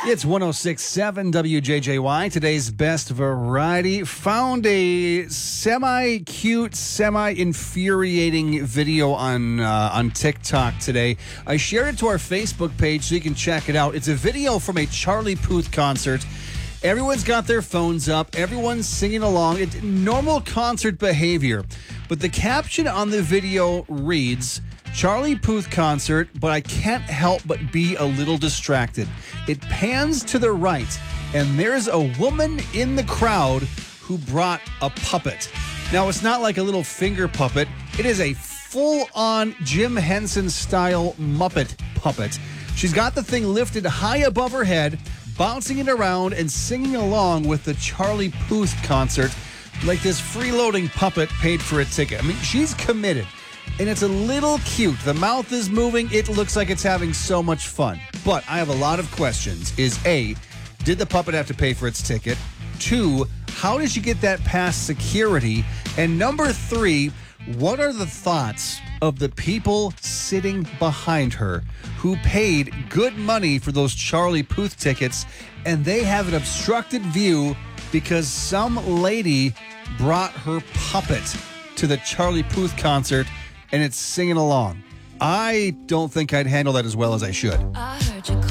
It's 106.7 WJJY. Today's best variety found a semi-cute, semi-infuriating video on TikTok today. I shared it to our Facebook page so you can check it out. It's a video from a Charlie Puth concert. Everyone's got their phones up. Everyone's singing along. It's normal concert behavior. But the caption on the video reads, Charlie Puth concert, but I can't help but be a little distracted. It pans to the right, and there's a woman in the crowd who brought a puppet. Now, it's not like a little finger puppet. It is a full-on Jim Henson-style Muppet puppet. She's got the thing lifted high above her head, bouncing it around and singing along with the Charlie Puth concert like this freeloading puppet paid for a ticket. I mean, she's committed. And it's a little cute. The mouth is moving. It looks like it's having so much fun. But I have a lot of questions. Is A, did the puppet have to pay for its ticket? 2, how did she get that past security? And number 3, what are the thoughts of the people sitting behind her who paid good money for those Charlie Puth tickets and they have an obstructed view because some lady brought her puppet to the Charlie Puth concert and it's singing along? I don't think I'd handle that as well as I should.